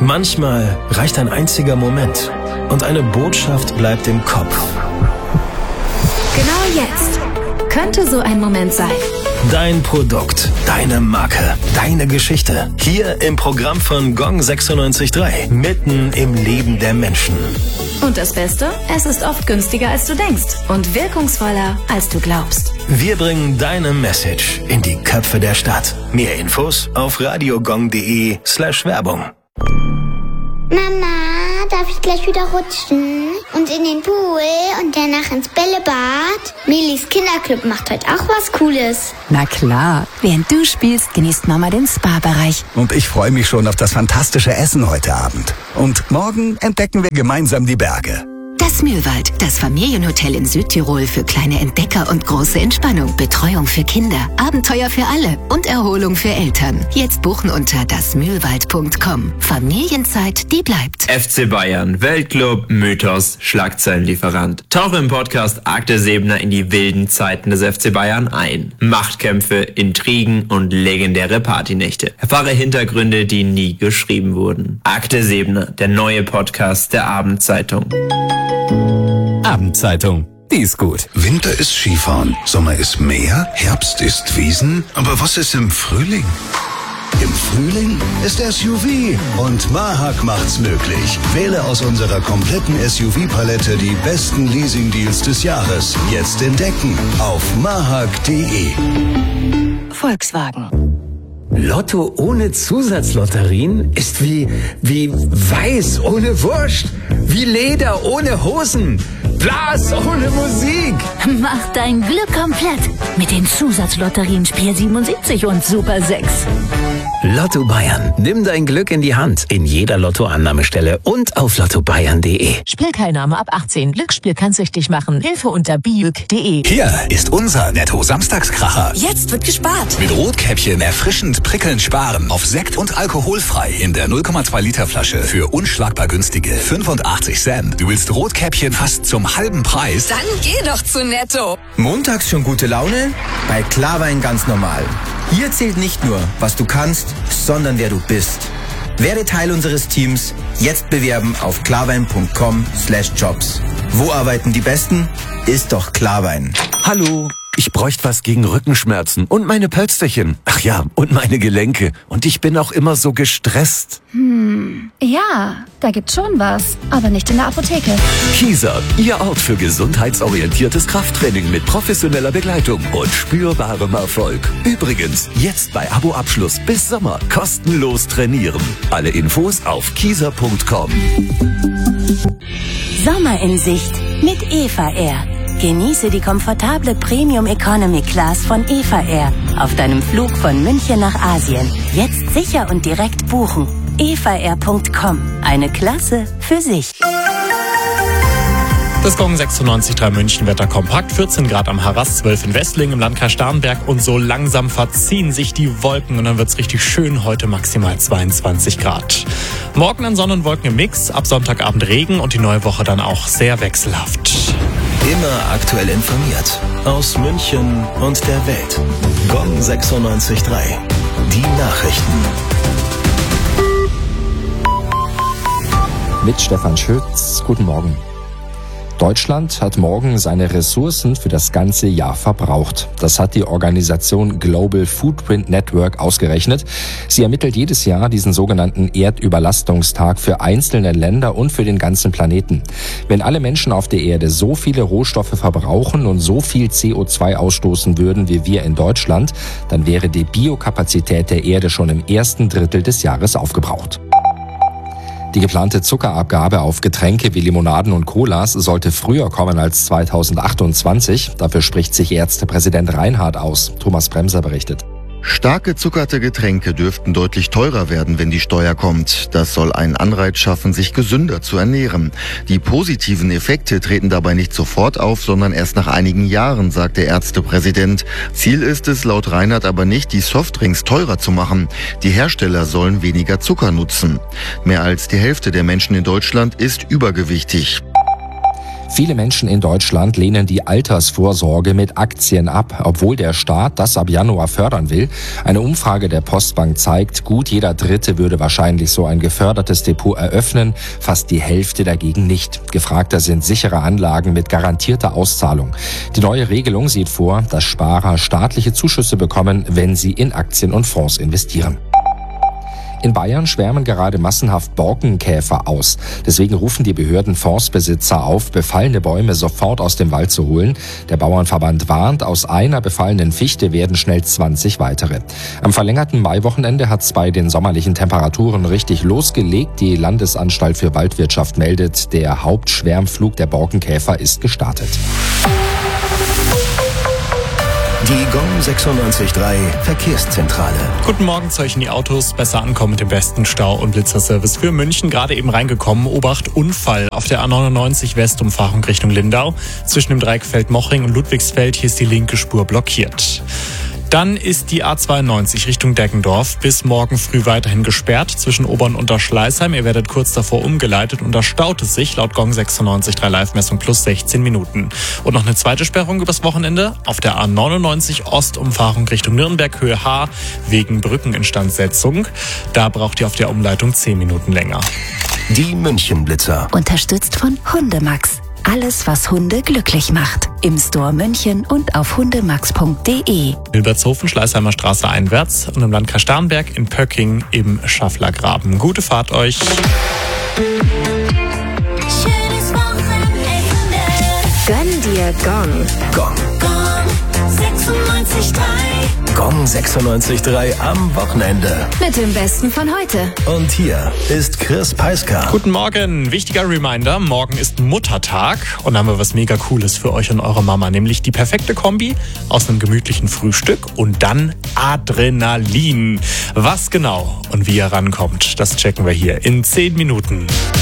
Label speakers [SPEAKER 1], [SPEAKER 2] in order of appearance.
[SPEAKER 1] Manchmal reicht ein einziger Moment und eine Botschaft bleibt im Kopf.
[SPEAKER 2] Genau jetzt könnte so ein Moment sein.
[SPEAKER 1] Dein Produkt, deine Marke, deine Geschichte. Hier im Programm von Gong 96.3, mitten im Leben der Menschen.
[SPEAKER 2] Und das Beste? Es ist oft günstiger, als du denkst und wirkungsvoller, als du glaubst.
[SPEAKER 1] Wir bringen deine Message in die Köpfe der Stadt. Mehr Infos auf radiogong.de/Werbung.
[SPEAKER 3] Mama, darf ich gleich wieder rutschen? Und in den Pool und danach ins Bällebad? Milis Kinderclub macht heute auch was Cooles.
[SPEAKER 4] Na klar, während du spielst, genießt Mama den Spa-Bereich.
[SPEAKER 5] Und ich freue mich schon auf das fantastische Essen heute Abend. Und morgen entdecken wir gemeinsam die Berge.
[SPEAKER 4] Das Mühlwald, das Familienhotel in Südtirol für kleine Entdecker und große Entspannung, Betreuung für Kinder, Abenteuer für alle und Erholung für Eltern. Jetzt buchen unter dasmühlwald.com. Familienzeit, die bleibt.
[SPEAKER 6] FC Bayern, Weltclub, Mythos, Schlagzeilenlieferant. Tauche im Podcast Akte Seebner in die wilden Zeiten des FC Bayern ein. Machtkämpfe, Intrigen und legendäre Partynächte. Erfahre Hintergründe, die nie geschrieben wurden. Akte Seebner, der neue Podcast der Abendzeitung.
[SPEAKER 7] Abendzeitung, die ist gut.
[SPEAKER 8] Winter ist Skifahren, Sommer ist Meer, Herbst ist Wiesen. Aber was ist im Frühling?
[SPEAKER 5] Im Frühling ist SUV und Mahak macht's möglich. Wähle aus unserer kompletten SUV-Palette die besten Leasing-Deals des Jahres. Jetzt entdecken auf mahak.de.
[SPEAKER 4] Volkswagen.
[SPEAKER 7] Lotto ohne Zusatzlotterien ist wie Weiß ohne Wurst, wie Leder ohne Hosen, Blas ohne Musik.
[SPEAKER 9] Mach dein Glück komplett mit den Zusatzlotterien Spiel 77 und Super 6.
[SPEAKER 7] Lotto Bayern. Nimm dein Glück in die Hand. In jeder Lottoannahmestelle und auf lottobayern.de.
[SPEAKER 9] Spielteilnahme ab 18. Glücksspiel kann süchtig machen. Hilfe unter biuk.de.
[SPEAKER 5] Hier ist unser Netto-Samstagskracher.
[SPEAKER 4] Jetzt wird gespart.
[SPEAKER 5] Mit Rotkäppchen erfrischend prickelnd sparen. Auf Sekt und alkoholfrei in der 0,2 Liter Flasche für unschlagbar günstige 85 Cent. Du willst Rotkäppchen fast zum halben Preis?
[SPEAKER 4] Dann geh doch zu Netto.
[SPEAKER 10] Montags schon gute Laune? Bei Klarwein ganz normal. Hier zählt nicht nur, was du kannst, sondern wer du bist. Werde Teil unseres Teams. Jetzt bewerben auf klarwein.com/jobs. Wo arbeiten die Besten? Ist doch Klarwein.
[SPEAKER 11] Hallo, ich bräuchte was gegen Rückenschmerzen und meine Pölsterchen. Ach ja, und meine Gelenke. Und ich bin auch immer so gestresst.
[SPEAKER 2] Ja, da gibt's schon was, aber nicht in der Apotheke.
[SPEAKER 11] Kieser, Ihr Ort für gesundheitsorientiertes Krafttraining mit professioneller Begleitung und spürbarem Erfolg. Übrigens, jetzt bei Abo-Abschluss bis Sommer kostenlos trainieren. Alle Infos auf kieser.com.
[SPEAKER 4] Sommer in Sicht mit Eva Air. Genieße die komfortable Premium Economy Class von Eva Air auf deinem Flug von München nach Asien. Jetzt sicher und direkt buchen. evaair.com. Eine Klasse für sich.
[SPEAKER 12] Das Gong 96.3 München Wetter kompakt, 14 Grad am Harras, 12 in Westlingen im Landkreis Starnberg und so langsam verziehen sich die Wolken und dann wird's richtig schön, heute maximal 22 Grad. Morgen dann Sonne und Wolken im Mix, ab Sonntagabend Regen und die neue Woche dann auch sehr wechselhaft.
[SPEAKER 1] Immer aktuell informiert aus München und der Welt. Gong 96.3, die Nachrichten.
[SPEAKER 13] Mit Stefan Schütz, guten Morgen. Deutschland hat morgen seine Ressourcen für das ganze Jahr verbraucht. Das hat die Organisation Global Footprint Network ausgerechnet. Sie ermittelt jedes Jahr diesen sogenannten Erdüberlastungstag für einzelne Länder und für den ganzen Planeten. Wenn alle Menschen auf der Erde so viele Rohstoffe verbrauchen und so viel CO2 ausstoßen würden wie wir in Deutschland, dann wäre die Biokapazität der Erde schon im ersten Drittel des Jahres aufgebraucht. Die geplante Zuckerabgabe auf Getränke wie Limonaden und Colas sollte früher kommen als 2028. Dafür spricht sich Ärztepräsident Reinhardt aus. Thomas Bremser berichtet.
[SPEAKER 14] Stark gezuckerte Getränke dürften deutlich teurer werden, wenn die Steuer kommt. Das soll einen Anreiz schaffen, sich gesünder zu ernähren. Die positiven Effekte treten dabei nicht sofort auf, sondern erst nach einigen Jahren, sagt der Ärztepräsident. Ziel ist es laut Reinhardt aber nicht, die Softdrinks teurer zu machen. Die Hersteller sollen weniger Zucker nutzen. Mehr als die Hälfte der Menschen in Deutschland ist übergewichtig.
[SPEAKER 13] Viele Menschen in Deutschland lehnen die Altersvorsorge mit Aktien ab, obwohl der Staat das ab Januar fördern will. Eine Umfrage der Postbank zeigt, gut jeder Dritte würde wahrscheinlich so ein gefördertes Depot eröffnen, fast die Hälfte dagegen nicht. Gefragter sind sichere Anlagen mit garantierter Auszahlung. Die neue Regelung sieht vor, dass Sparer staatliche Zuschüsse bekommen, wenn sie in Aktien und Fonds investieren. In Bayern schwärmen gerade massenhaft Borkenkäfer aus. Deswegen rufen die Behörden Forstbesitzer auf, befallene Bäume sofort aus dem Wald zu holen. Der Bauernverband warnt, aus einer befallenen Fichte werden schnell 20 weitere. Am verlängerten Maiwochenende hat's bei den sommerlichen Temperaturen richtig losgelegt. Die Landesanstalt für Waldwirtschaft meldet, der Hauptschwärmflug der Borkenkäfer ist gestartet.
[SPEAKER 1] Die Gong 96.3 Verkehrszentrale.
[SPEAKER 12] Guten Morgen zu euch in die Autos. Besser ankommen mit dem besten Stau- und Blitzerservice für München. Gerade eben reingekommen. Obacht, Unfall auf der A99 Westumfahrung Richtung Lindau. Zwischen dem Dreieck Feldmochring und Ludwigsfeld. Hier ist die linke Spur blockiert. Dann ist die A92 Richtung Deggendorf bis morgen früh weiterhin gesperrt zwischen Ober- und Unterschleißheim. Ihr werdet kurz davor umgeleitet und da staut es sich laut Gong 96.3 Live-Messung plus 16 Minuten. Und noch eine zweite Sperrung übers Wochenende auf der A99 Ostumfahrung Richtung Nürnberg Höhe H wegen Brückeninstandsetzung. Da braucht ihr auf der Umleitung 10 Minuten länger.
[SPEAKER 1] Die München-Blitzer.
[SPEAKER 4] Unterstützt von Hundemax. Alles, was Hunde glücklich macht. Im Store München und auf hundemax.de.
[SPEAKER 12] Milbertshofen, Schleißheimer Straße einwärts und im Landkreis Starnberg in Pöcking im Schafflergraben. Gute Fahrt euch.
[SPEAKER 2] Schönes Wochenende. Gönn dir Gong.
[SPEAKER 1] Gong.
[SPEAKER 2] Gong 96.3.
[SPEAKER 1] Gong 96.3 am Wochenende.
[SPEAKER 2] Mit dem Besten von heute.
[SPEAKER 1] Und hier ist Chris Peiska.
[SPEAKER 12] Guten Morgen. Wichtiger Reminder, morgen ist Muttertag und da haben wir was mega Cooles für euch und eure Mama. Nämlich die perfekte Kombi aus einem gemütlichen Frühstück und dann Adrenalin. Was genau und wie ihr rankommt, das checken wir hier in 10 Minuten.